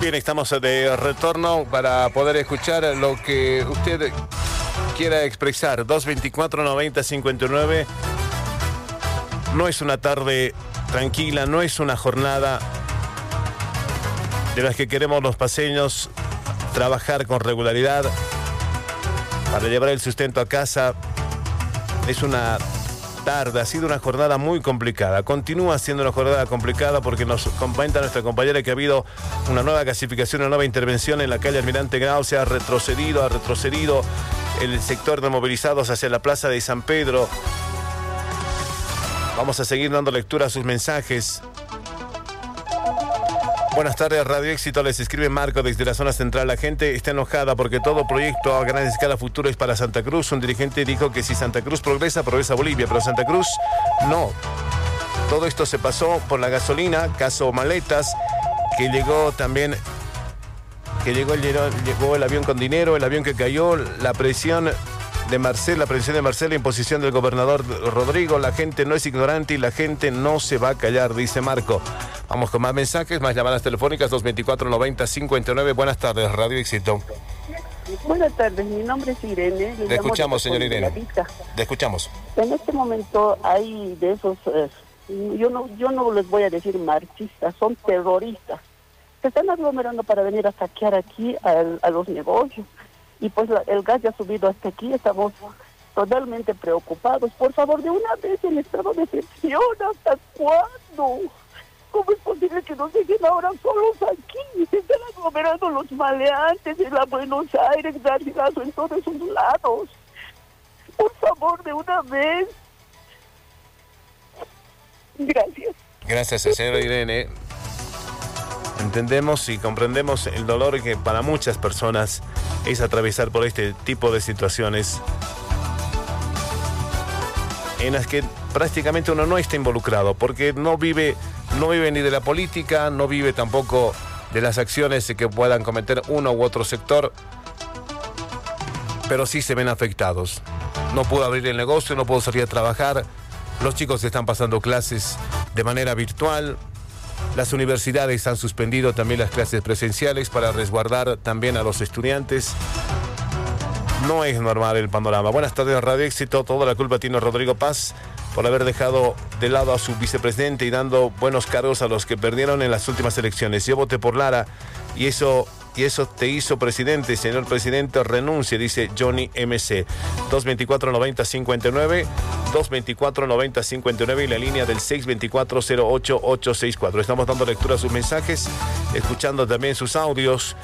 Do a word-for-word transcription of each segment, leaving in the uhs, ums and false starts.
Bien, estamos de retorno para poder escuchar lo que usted quiera expresar. dos veinticuatro noventa cincuenta y nueve. No es una tarde tranquila, no es una jornada de las que queremos los paseños trabajar con regularidad para llevar el sustento a casa. Es una tarde, ha sido una jornada muy complicada. Continúa siendo una jornada complicada porque nos comenta nuestra compañera que ha habido una nueva clasificación, una nueva intervención en la calle Almirante Grau. Se ha retrocedido, ha retrocedido el sector de movilizados hacia la plaza de San Pedro. Vamos a seguir dando lectura a sus mensajes. Buenas tardes, Radio Éxito, les escribe Marco desde la zona central. La gente está enojada porque todo proyecto a gran escala futuro es para Santa Cruz. Un dirigente dijo que si Santa Cruz progresa, progresa Bolivia, pero Santa Cruz no. Todo esto se pasó por la gasolina, caso maletas, que llegó también, que llegó el, llegó el avión con dinero, el avión que cayó, la presión de Marcel, la presión de Marcel, la imposición del gobernador Rodrigo. La gente no es ignorante y la gente no se va a callar, dice Marco. Vamos con más mensajes, más llamadas telefónicas. Dos veinticuatro noventa cincuenta y nueve. Buenas tardes, Radio Éxito. Buenas tardes, mi nombre es Irene. Le escuchamos, señor Irene. Le escuchamos. En este momento hay de esos, eh, yo no yo no les voy a decir marxistas, son terroristas. Se están aglomerando para venir a saquear aquí a, a los negocios. Y pues la, el gas ya ha subido hasta aquí, estamos totalmente preocupados. Por favor, de una vez el estado de excepción, ¿hasta cuándo? ¿Cómo es posible que nos dejen ahora solos aquí? Se están aglomerando los maleantes en la Buenos Aires, Garcilaso, en todos esos lados. Por favor, de una vez. Gracias. Gracias, señora Irene. Entendemos y comprendemos el dolor que para muchas personas es atravesar por este tipo de situaciones en las que prácticamente uno no está involucrado, porque no vive, no vive ni de la política, no vive tampoco de las acciones que puedan cometer uno u otro sector, pero sí se ven afectados. No puedo abrir el negocio, no puedo salir a trabajar, los chicos están pasando clases de manera virtual. Las universidades han suspendido también las clases presenciales para resguardar también a los estudiantes. No es normal el panorama. Buenas tardes, Radio Éxito. Toda la culpa tiene Rodrigo Paz por haber dejado de lado a su vicepresidente y dando buenos cargos a los que perdieron en las últimas elecciones. Yo voté por Lara y eso, y eso te hizo presidente. Señor presidente, renuncie, dice Johnny M C. dos veinticuatro noventa cincuenta y nueve. dos veinticuatro noventa cincuenta y nueve y la línea del seis veinticuatro cero ocho ocho sesenta y cuatro. Estamos dando lectura a sus mensajes, escuchando también sus audios.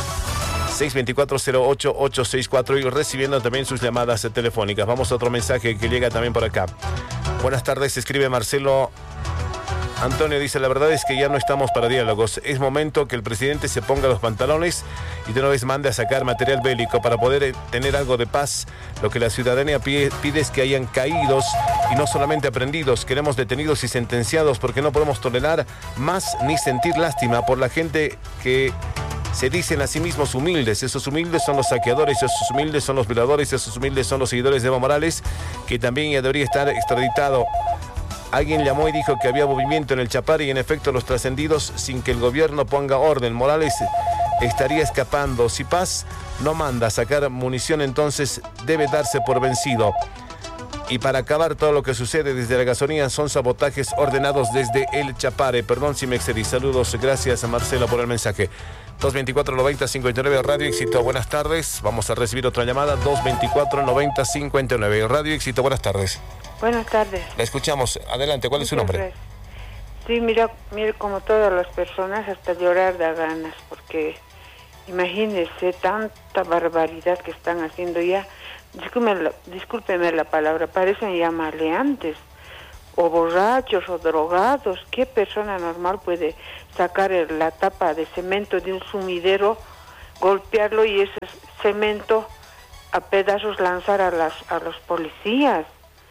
seis veinticuatro cero ocho ocho sesenta y cuatro y recibiendo también sus llamadas telefónicas. Vamos a otro mensaje que llega también por acá. Buenas tardes, escribe Marcelo Antonio, dice: la verdad es que ya no estamos para diálogos. Es momento que el presidente se ponga los pantalones y de una vez mande a sacar material bélico para poder tener algo de paz. Lo que la ciudadanía pide, pide es que hayan caídos y no solamente aprendidos. Queremos detenidos y sentenciados porque no podemos tolerar más ni sentir lástima por la gente que se dicen a sí mismos humildes. Esos humildes son los saqueadores, esos humildes son los violadores, esos humildes son los seguidores de Evo Morales, que también ya debería estar extraditado. Alguien llamó y dijo que había movimiento en el Chapare y en efecto los trascendidos sin que el gobierno ponga orden. Morales estaría escapando. Si Paz no manda a sacar munición, entonces debe darse por vencido. Y para acabar todo lo que sucede desde la gasolina son sabotajes ordenados desde el Chapare. Perdón si me excedí. Saludos. Gracias a Marcelo por el mensaje. dos veinticuatro noventa cincuenta y nueve, Radio Éxito, buenas tardes. Vamos a recibir otra llamada. dos veinticuatro noventa cincuenta y nueve, Radio Éxito, buenas tardes. Buenas tardes. La escuchamos. Adelante, ¿cuál es su nombre? Gracias. Sí, mira, mira, como todas las personas, hasta llorar da ganas, porque imagínense tanta barbaridad que están haciendo ya. Discúlpeme, discúlpeme la palabra, parecen ya maleantes, o borrachos, o drogados. ¿Qué persona normal puede sacar el, la tapa de cemento de un sumidero, golpearlo y ese cemento a pedazos lanzar a las a los policías?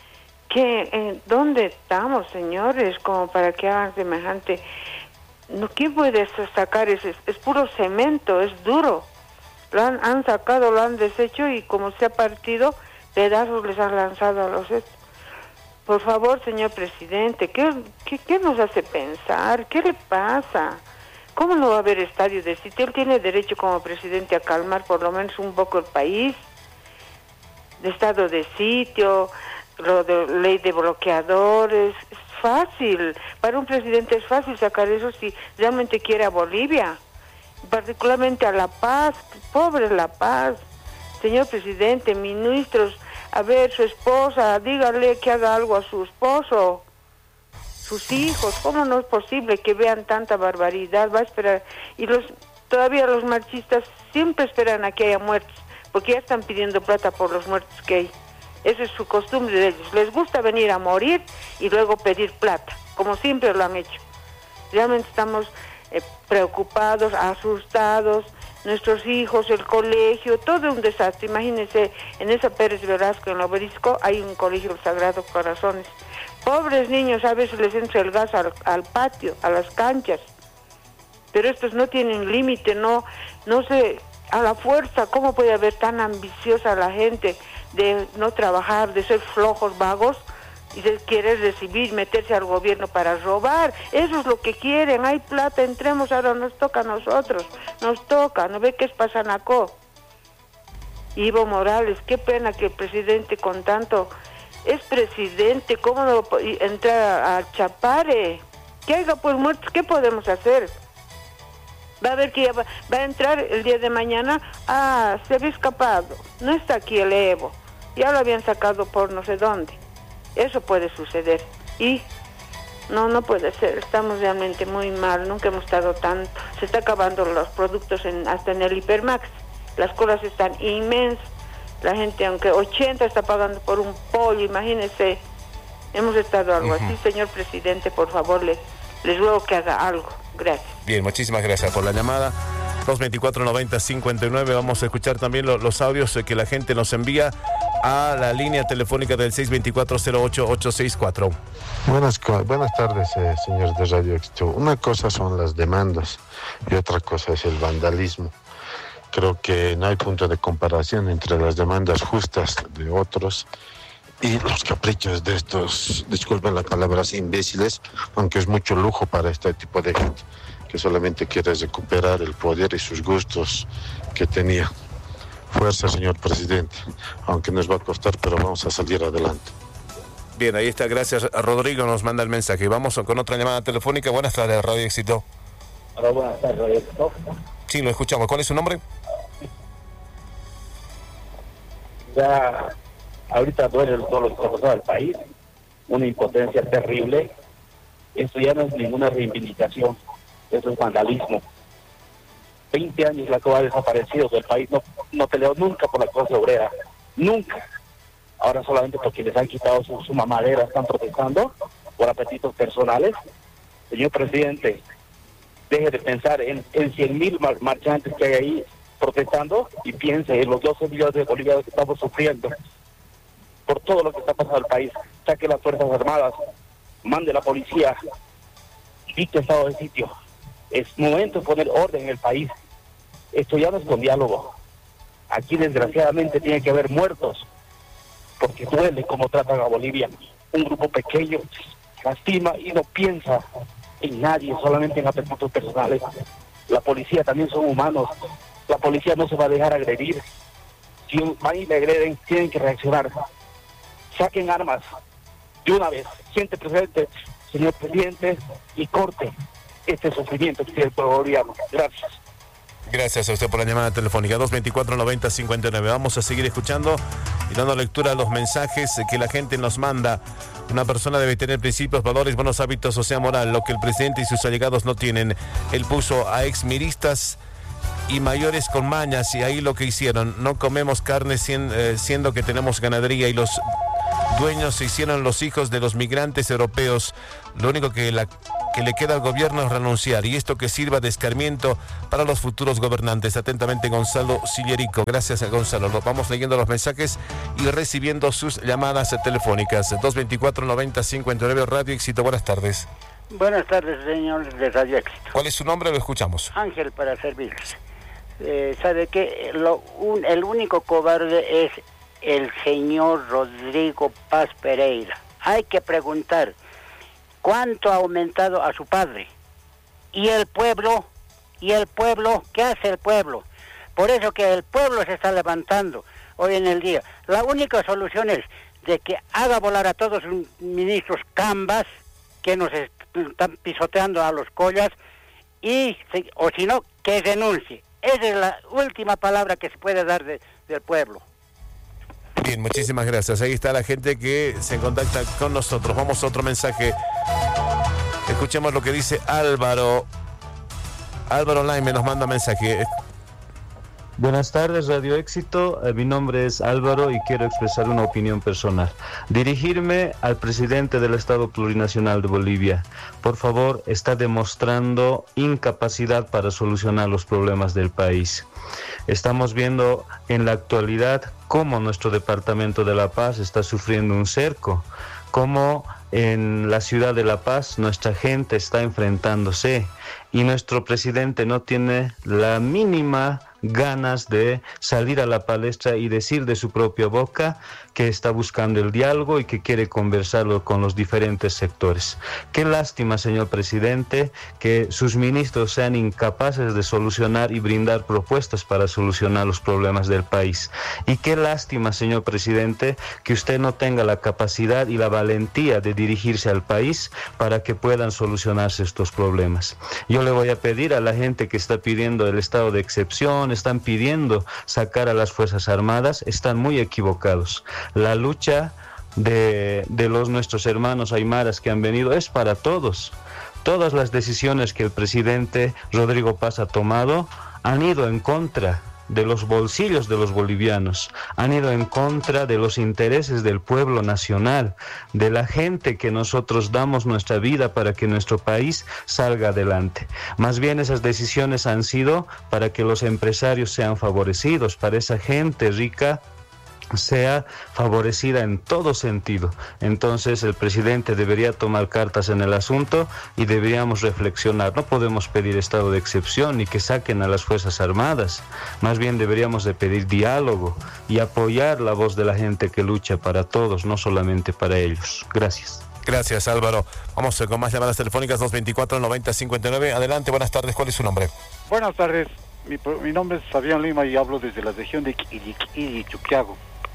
¿Qué, en, ¿Dónde estamos, señores, como para que hagan semejante? No, ¿quién puede sacar ese? Es puro cemento, es duro. Lo han, han sacado, lo han deshecho y como se ha partido, pedazos les han lanzado a los... Por favor, señor presidente, ¿qué, qué, qué nos hace pensar? ¿Qué le pasa? ¿Cómo no va a haber estadio de sitio? Él tiene derecho como presidente a calmar por lo menos un poco el país, de estado de sitio, lo de ley de bloqueadores. Es fácil, para un presidente es fácil sacar eso si realmente quiere a Bolivia, particularmente a La Paz. Pobre La Paz. Señor presidente, ministros, a ver, su esposa, dígale que haga algo a su esposo, sus hijos. ¿Cómo no es posible que vean tanta barbaridad? Va a esperar, y los todavía los marchistas siempre esperan a que haya muertos, porque ya están pidiendo plata por los muertos que hay. Esa es su costumbre de ellos. Les gusta venir a morir y luego pedir plata, como siempre lo han hecho. Realmente estamos eh, preocupados, asustados. Nuestros hijos, el colegio, todo un desastre. Imagínense, en esa Pérez Velasco, en el Obelisco, hay un colegio, el Sagrado Corazones. Pobres niños, a veces les entra el gas al, al patio, a las canchas. Pero estos no tienen límite, no, no sé, a la fuerza. ¿Cómo puede haber tan ambiciosa la gente de no trabajar, de ser flojos, vagos, y de querer recibir, meterse al gobierno para robar? Eso es lo que quieren. Hay plata, entremos, ahora nos toca a nosotros, nos toca. ¿No ve que es Pasanacó? Evo Morales, qué pena que el presidente con tanto, es presidente, ¿cómo no entrar a, a Chapare? Que haya pues muertos, ¿qué podemos hacer? Va a ver que ya va, va a entrar el día de mañana. Ah, se había escapado, no está aquí el Evo, ya lo habían sacado por no sé dónde. Eso puede suceder y no, no puede ser. Estamos realmente muy mal, nunca hemos estado tanto. Se está acabando los productos en, hasta en el Hipermax. Las colas están inmensas. La gente, aunque ochenta está pagando por un pollo, imagínense. Hemos estado algo uh-huh. así. Señor presidente, por favor, le, les ruego que haga algo. Gracias. Bien, muchísimas gracias por la llamada. dos veinticuatro noventa cincuenta y nueve. Vamos a escuchar también lo, los audios que la gente nos envía a la línea telefónica del seis dos cuatro cero ocho ocho seis cuatro. Buenas, buenas tardes, eh, señor de Radio Éxito. Una cosa son las demandas y otra cosa es el vandalismo. Creo que no hay punto de comparación entre las demandas justas de otros y los caprichos de estos, disculpen la palabra, imbéciles, aunque es mucho lujo para este tipo de gente que solamente quiere recuperar el poder y sus gustos que tenía. Fuerza, señor presidente, aunque nos va a costar, pero vamos a salir adelante. Bien, ahí está, gracias. Rodrigo nos manda el mensaje. Vamos con otra llamada telefónica. Buenas tardes, Radio Éxito. Hola, buenas tardes, Radio Éxito. Sí, lo escuchamos. ¿Cuál es su nombre? Ya, ahorita duele todo lo que está pasando al país, una impotencia terrible. Esto ya no es ninguna reivindicación, eso es vandalismo. veinte años la que ha desaparecido del país, no, no peleó nunca por la clase obrera, nunca. Ahora solamente porque les han quitado su, su mamadera están protestando por apetitos personales. Señor presidente, deje de pensar en, en cien mil mar marchantes que hay ahí protestando y piense en los doce millones de bolivianos que estamos sufriendo por todo lo que está pasando en el país. Saque las Fuerzas Armadas, mande la policía, dicte estado de sitio. Es momento de poner orden en el país. Esto ya no es con diálogo. Aquí desgraciadamente tiene que haber muertos, porque duele cómo tratan a Bolivia. Un grupo pequeño lastima y no piensa en nadie, solamente en apetitos personales. La policía también son humanos. La policía no se va a dejar agredir. Si van y le agreden, tienen que reaccionar. Saquen armas de una vez. Siente presente, señor presidente, y corte este sufrimiento que tiene el pueblo boliviano. Gracias. Gracias a usted por la llamada telefónica. dos veinticuatro noventa cincuenta y nueve. Vamos a seguir escuchando y dando lectura a los mensajes que la gente nos manda. Una persona debe tener principios, valores, buenos hábitos, sociedad moral, lo que el presidente y sus allegados no tienen. Él puso a exmiristas y mayores con mañas, y ahí lo que hicieron. No comemos carne siendo que tenemos ganadería, y los dueños se hicieron los hijos de los migrantes europeos. Lo único que, la, que le queda al gobierno es renunciar, y esto que sirva de escarmiento para los futuros gobernantes. Atentamente, Gonzalo Sillerico. Gracias a Gonzalo. Vamos leyendo los mensajes y recibiendo sus llamadas telefónicas. dos veinticuatro noventa cincuenta y nueve. Radio Éxito, buenas tardes. Buenas tardes, señor de Radio Éxito. ¿Cuál es su nombre? Lo escuchamos. Ángel, para servirles. Eh, ¿Sabe qué? Lo, un, el único cobarde es el señor Rodrigo Paz Pereira. Hay que preguntar cuánto ha aumentado a su padre. Y el pueblo, ¿Y el pueblo? ¿Qué hace el pueblo? Por eso que el pueblo se está levantando hoy en el día. La única solución es de que haga volar a todos los ministros cambas que nos están pisoteando a los collas, y o si no, que renuncie. Esa es la última palabra que se puede dar de, del pueblo. Bien, muchísimas gracias. Ahí está la gente que se contacta con nosotros. Vamos a otro mensaje. Escuchemos lo que dice Álvaro. Álvaro Laime nos manda mensaje. Buenas tardes, Radio Éxito. Eh, mi nombre es Álvaro y quiero expresar una opinión personal. Dirigirme al presidente del Estado Plurinacional de Bolivia. Por favor, está demostrando incapacidad para solucionar los problemas del país. Estamos viendo en la actualidad cómo nuestro departamento de La Paz está sufriendo un cerco, cómo en la ciudad de La Paz nuestra gente está enfrentándose y nuestro presidente no tiene la mínima ganas de salir a la palestra y decir de su propia boca que está buscando el diálogo y que quiere conversarlo con los diferentes sectores. Qué lástima, señor presidente, que sus ministros sean incapaces de solucionar y brindar propuestas para solucionar los problemas del país. Y qué lástima, señor presidente, que usted no tenga la capacidad y la valentía de dirigirse al país para que puedan solucionarse estos problemas. Yo le voy a pedir a la gente que está pidiendo el estado de excepción, están pidiendo sacar a las Fuerzas Armadas, están muy equivocados. La lucha de, de los nuestros hermanos aymaras que han venido es para todos. Todas las decisiones que el presidente Rodrigo Paz ha tomado han ido en contra de los bolsillos de los bolivianos, han ido en contra de los intereses del pueblo nacional, de la gente que nosotros damos nuestra vida para que nuestro país salga adelante. Más bien esas decisiones han sido para que los empresarios sean favorecidos, para esa gente rica sea favorecida en todo sentido. Entonces el presidente debería tomar cartas en el asunto y deberíamos reflexionar. No podemos pedir estado de excepción ni que saquen a las Fuerzas Armadas. Más bien deberíamos de pedir diálogo y apoyar la voz de la gente que lucha para todos, no solamente para ellos. Gracias. Gracias, Álvaro. Vamos con más llamadas telefónicas. Dos veinticuatro, noventa, cincuenta y nueve. Adelante, buenas tardes. ¿Cuál es su nombre? Buenas tardes. Mi, mi nombre es Fabián Lima y hablo desde la región de Chuquiago.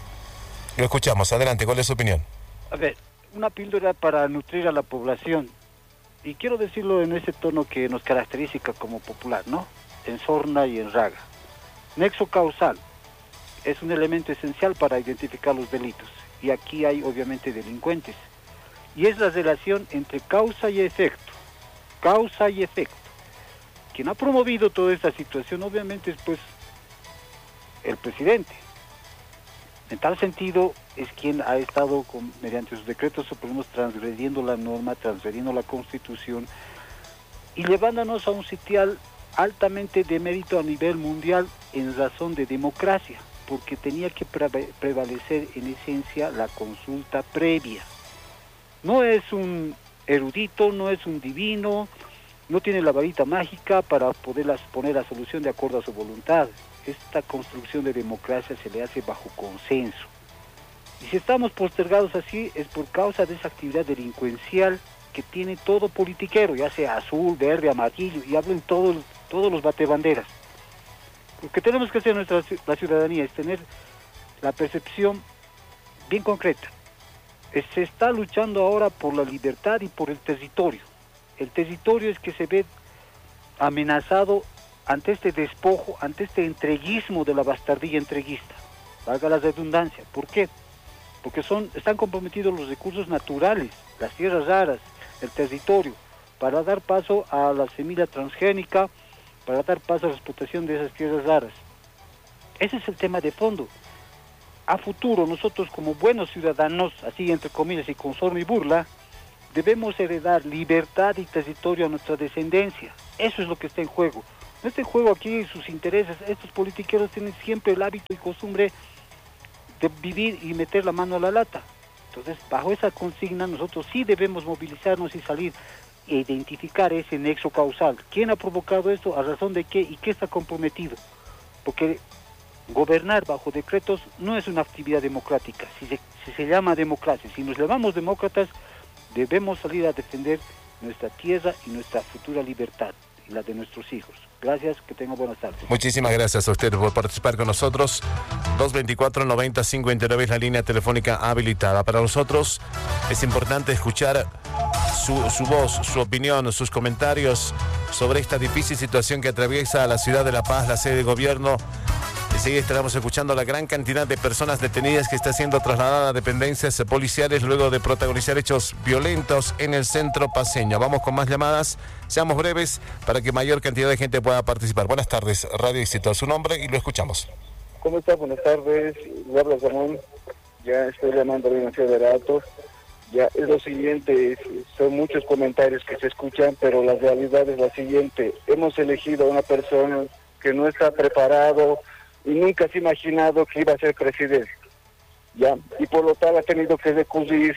Lo escuchamos, adelante, ¿cuál es su opinión? A ver, una píldora para nutrir a la población, y quiero decirlo en ese tono que nos caracteriza como popular, ¿no? En sorna y en raga. Nexo causal es un elemento esencial para identificar los delitos, y aquí hay obviamente delincuentes, y es la relación entre causa y efecto, causa y efecto. Quien ha promovido toda esta situación obviamente es pues el presidente. En tal sentido, es quien ha estado, con, mediante sus decretos supremos, transgrediendo la norma, transgrediendo la Constitución y llevándonos a un sitial altamente de mérito a nivel mundial en razón de democracia, porque tenía que pre- prevalecer en esencia la consulta previa. No es un erudito, no es un divino, no tiene la varita mágica para poderlas poner a solución de acuerdo a su voluntad. Esta construcción de democracia se le hace bajo consenso. Y si estamos postergados así es por causa de esa actividad delincuencial que tiene todo politiquero, ya sea azul, verde, amarillo, y hablen todos, todos los batebanderas. Lo que tenemos que hacer nuestra la ciudadanía es tener la percepción bien concreta. Se está luchando ahora por la libertad y por el territorio. El territorio es que se ve amenazado ante este despojo, ante este entreguismo de la bastardilla entreguista, valga la redundancia. ¿Por qué? Porque son, están comprometidos los recursos naturales, las tierras raras, el territorio, para dar paso a la semilla transgénica, para dar paso a la explotación de esas tierras raras. Ese es el tema de fondo. A futuro, nosotros como buenos ciudadanos, así entre comillas y con sorna y burla, debemos heredar libertad y territorio a nuestra descendencia. Eso es lo que está en juego. No está en juego aquí sus intereses. Estos politiqueros tienen siempre el hábito y costumbre de vivir y meter la mano a la lata. Entonces, bajo esa consigna, nosotros sí debemos movilizarnos y salir e identificar ese nexo causal. ¿Quién ha provocado esto? ¿A razón de qué? ¿Y qué está comprometido? Porque gobernar bajo decretos no es una actividad democrática. Si se, si se llama democracia, si nos llamamos demócratas, debemos salir a defender nuestra tierra y nuestra futura libertad. y la de nuestros hijos. Gracias, que tengan buenas tardes. Muchísimas gracias a usted por participar con nosotros. dos veinticuatro, noventa cincuenta y nueve es la línea telefónica habilitada. Para nosotros es importante escuchar su, su voz, su opinión, sus comentarios sobre esta difícil situación que atraviesa la ciudad de La Paz, la sede de gobierno. Enseguida estaremos escuchando la gran cantidad de personas detenidas que está siendo trasladada a dependencias policiales luego de protagonizar hechos violentos en el centro paceño. Vamos con más llamadas, seamos breves para que mayor cantidad de gente pueda participar. Buenas tardes, Radio Éxito, su nombre y lo escuchamos. ¿Cómo está? Buenas tardes, le habla Ramón, ya estoy llamando a la Universidad de Datos. Ya es lo siguiente, son muchos comentarios que se escuchan, pero la realidad es la siguiente. Hemos elegido a una persona que no está preparado y nunca se ha imaginado que iba a ser presidente, ya, y por lo tal ha tenido que recurrir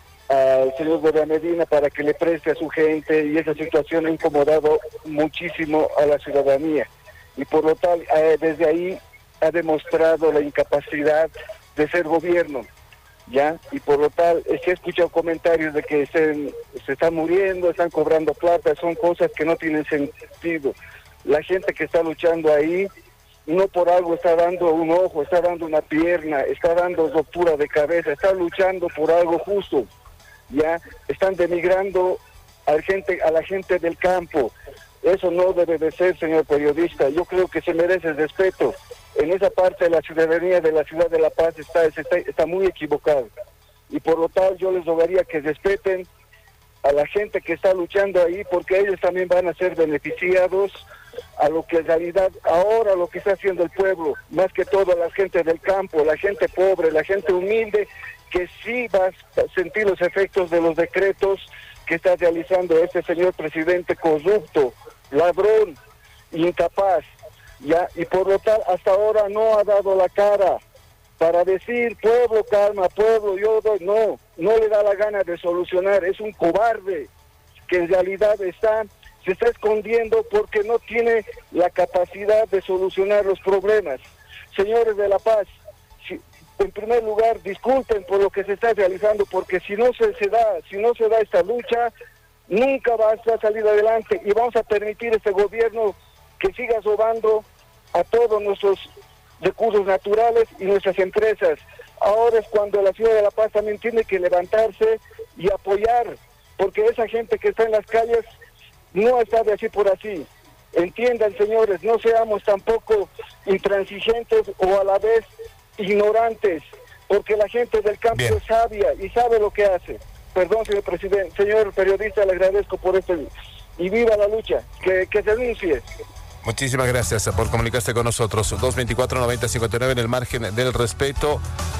al señor de Medina para que le preste a su gente, y esa situación ha incomodado muchísimo a la ciudadanía, y por lo tal eh, desde ahí ha demostrado la incapacidad de ser gobierno, ya, y por lo tal eh, se ha escuchado comentarios de que se, se están muriendo, están cobrando plata, son cosas que no tienen sentido. La gente que está luchando ahí no por algo está dando un ojo, está dando una pierna, está dando ruptura de cabeza, está luchando por algo justo, ya, están denigrando a la gente, a la gente del campo. Eso no debe de ser, señor periodista. Yo creo que se merece respeto. En esa parte de la ciudadanía de la ciudad de La Paz está, está, está muy equivocado, y por lo tal yo les rogaría que respeten a la gente que está luchando ahí, porque ellos también van a ser beneficiados a lo que en realidad ahora lo que está haciendo el pueblo, más que todo la gente del campo, la gente pobre, la gente humilde, que sí va a sentir los efectos de los decretos que está realizando este señor presidente corrupto, ladrón, incapaz, ya, y por lo tal hasta ahora no ha dado la cara para decir, pueblo, calma, pueblo, yo doy, no, no le da la gana de solucionar, es un cobarde que en realidad está se está escondiendo porque no tiene la capacidad de solucionar los problemas. Señores de La Paz, si, en primer lugar, disculpen por lo que se está realizando, porque si no se, se da, si no se da esta lucha, nunca va a salir adelante, y vamos a permitir a este gobierno que siga robando a todos nuestros recursos naturales y nuestras empresas. Ahora es cuando la ciudad de La Paz también tiene que levantarse y apoyar, porque esa gente que está en las calles no está de así por así. Entiendan, señores, no seamos tampoco intransigentes o a la vez ignorantes, porque la gente del campo Bien. es sabia y sabe lo que hace. Perdón, señor presidente, señor periodista, le agradezco por esto, y viva la lucha, que, que se denuncie. Muchísimas gracias por comunicarse con nosotros. dos veinticuatro, noventa cincuenta y nueve en el margen del respeto.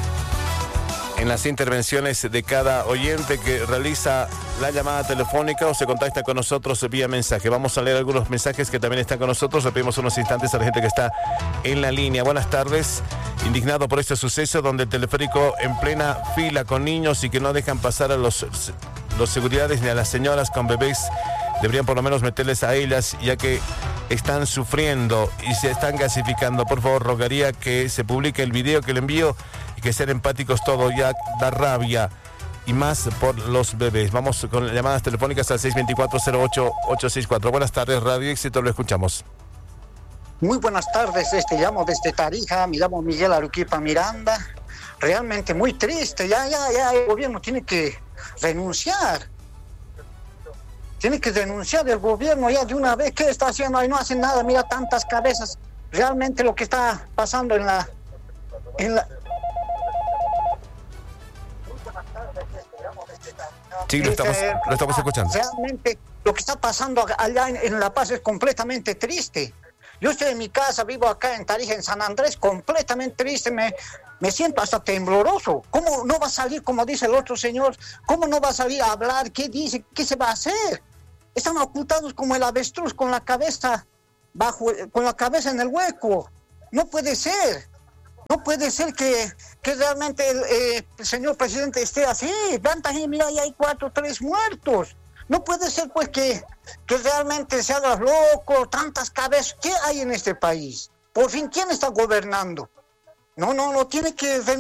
En las intervenciones de cada oyente que realiza la llamada telefónica o se contacta con nosotros vía mensaje. Vamos a leer algunos mensajes que también están con nosotros. Le pedimos unos instantes a la gente que está en la línea. Buenas tardes. Indignado por este suceso donde el teleférico en plena fila con niños y que no dejan pasar a los, los seguridades ni a las señoras con bebés. Deberían por lo menos meterles a ellas, ya que están sufriendo y se están gasificando. Por favor, rogaría que se publique el video que le envío y que sean empáticos todos, ya da rabia, y más por los bebés. Vamos con llamadas telefónicas al seis veinticuatro, cero ocho, ocho sesenta y cuatro. Buenas tardes, Radio Éxito, lo escuchamos. Muy buenas tardes, este llamo desde Tarija, me llamo Miguel Aruquipa Miranda. Realmente muy triste, ya, ya, ya, el gobierno tiene que renunciar. Tiene que denunciar el gobierno ya de una vez. ¿Qué está haciendo ahí? No hacen nada, mira tantas cabezas. Realmente lo que está pasando en la... En la... Sí, lo estamos, este, lo estamos escuchando. Realmente lo que está pasando allá en, en La Paz es completamente triste. Yo estoy en mi casa, vivo acá en Tarija, en San Andrés, completamente triste, me, me siento hasta tembloroso. ¿Cómo no va a salir, como dice el otro señor? ¿Cómo no va a salir a hablar? ¿Qué dice? ¿Qué se va a hacer? Están ocultados como el avestruz con la cabeza bajo, con la cabeza en el hueco. No puede ser. No puede ser que, que realmente el, eh, el señor presidente esté así. Tanta gente, mira, ya hay cuatro, tres muertos. No puede ser pues que, que realmente se haga loco, tantas cabezas. ¿Qué hay en este país? Por fin, ¿quién está gobernando? No, no, no, tiene que